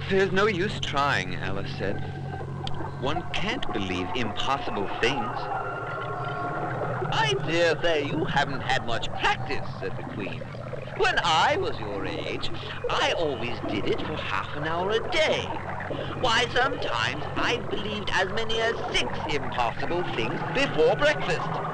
There's no use trying, Alice said. One can't believe impossible things. I dare say you haven't had much practice, said the Queen. When I was your age, I always did it for half an hour a day. Why, sometimes I believed as many as 6 impossible things before breakfast.